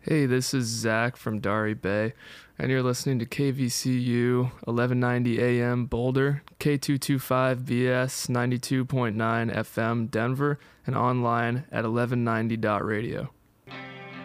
Hey, this is Zach from Dari Bay, and you're listening to KVCU 1190 AM Boulder, K225BS 92.9 FM Denver, and online at 1190.radio.